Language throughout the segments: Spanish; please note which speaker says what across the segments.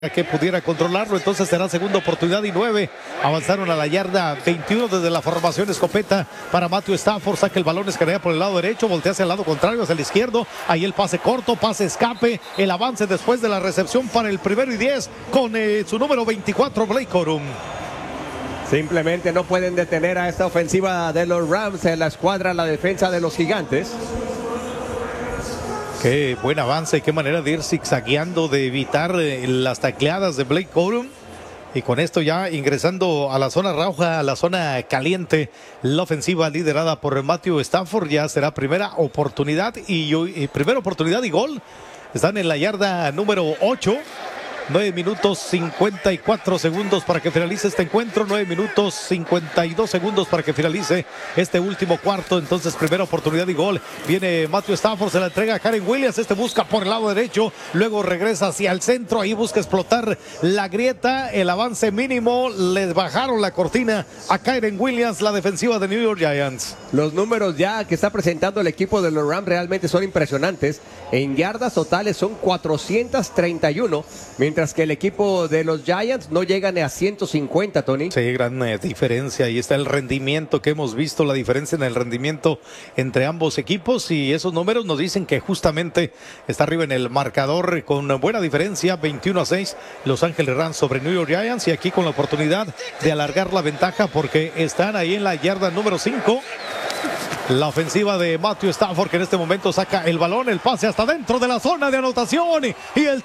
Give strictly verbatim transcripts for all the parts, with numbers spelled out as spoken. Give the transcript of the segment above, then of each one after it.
Speaker 1: que pudiera controlarlo, entonces será segunda oportunidad y nueve. Avanzaron a la yarda veintiuno desde la formación escopeta para Matthew Stafford. Saca el balón, escanea por el lado derecho, voltea hacia el lado contrario, hacia el izquierdo. Ahí el pase corto, pase escape, el avance después de la recepción para el primero y diez con eh, su número veinticuatro, Blake Corum.
Speaker 2: Simplemente no pueden detener a esta ofensiva de los Rams en la escuadra, la defensa de los Gigantes.
Speaker 1: Qué buen avance, qué manera de ir zigzagueando, de evitar eh, las tacleadas de Blake Corum. Y con esto ya ingresando a la zona roja, a la zona caliente, la ofensiva liderada por Matthew Stafford. Ya será primera oportunidad y, y primera oportunidad y gol. Están en la yarda número ocho. nueve minutos cincuenta y cuatro segundos para que finalice este encuentro. nueve minutos cincuenta y dos segundos para que finalice este último cuarto. Entonces, primera oportunidad y gol. Viene Matthew Stafford, se la entrega a Kyren Williams. Este busca por el lado derecho, luego regresa hacia el centro. Ahí busca explotar la grieta. El avance mínimo. Les bajaron la cortina a Kyren Williams, la defensiva de New York Giants.
Speaker 2: Los números ya que está presentando el equipo de los Rams realmente son impresionantes. En yardas totales son cuatrocientos treinta y uno, mientras que el equipo de los Giants no llega ni a ciento cincuenta, Tony.
Speaker 1: Sí, gran eh, diferencia. Ahí está el rendimiento que hemos visto, la diferencia en el rendimiento entre ambos equipos, y esos números nos dicen que justamente está arriba en el marcador con buena diferencia, veintiuno a seis, Los Ángeles Rams sobre New York Giants, y aquí con la oportunidad de alargar la ventaja porque están ahí en la yarda número cinco. La ofensiva de Matthew Stafford, que en este momento saca el balón, el pase hasta dentro de la zona de anotación y el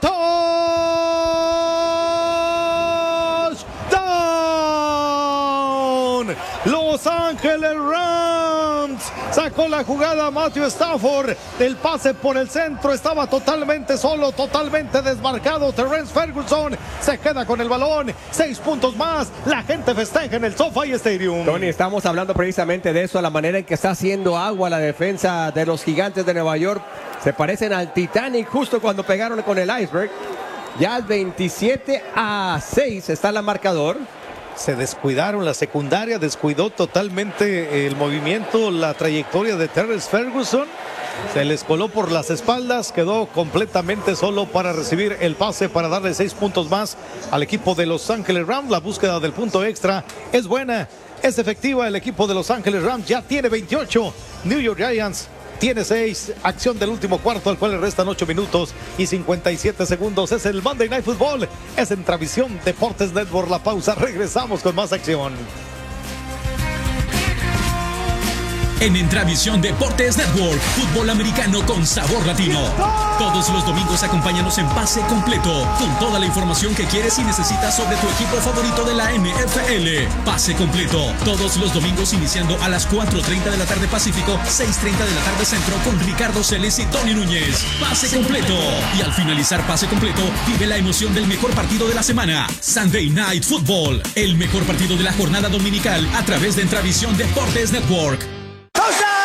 Speaker 1: touchdown. Los Ángeles Rams sacó la jugada Matthew Stafford. El pase por el centro, estaba totalmente solo, totalmente desmarcado. Terrence Ferguson se queda con el balón. Seis puntos más. La gente festeja en el SoFi Stadium.
Speaker 2: Tony, estamos hablando precisamente de eso, la manera en que está haciendo agua la defensa de los Gigantes de Nueva York. Se parecen al Titanic justo cuando pegaron con el iceberg. Ya veintisiete a seis está el marcador.
Speaker 1: Se descuidaron, la secundaria descuidó totalmente el movimiento, la trayectoria de Terrence Ferguson. Se les coló por las espaldas, quedó completamente solo para recibir el pase, para darle seis puntos más al equipo de Los Ángeles Rams. La búsqueda del punto extra es buena, es efectiva. El equipo de Los Ángeles Rams ya tiene veintiocho. New York Giants tiene seis. Acción del último cuarto, al cual le restan ocho minutos y cincuenta y siete segundos. Es el Monday Night Football. Es en Travisión Deportes Network. La pausa. Regresamos con más acción.
Speaker 3: En Entravisión Deportes Network, fútbol americano con sabor latino. Todos los domingos acompáñanos en Pase Completo, con toda la información que quieres y necesitas sobre tu equipo favorito de la N F L. Pase Completo, todos los domingos iniciando a las cuatro treinta de la tarde Pacífico, seis treinta de la tarde Centro, con Ricardo Celes y Tony Núñez. Pase Completo. Y al finalizar Pase Completo, vive la emoción del mejor partido de la semana, Sunday Night Football, el mejor partido de la jornada dominical a través de Entravisión Deportes Network.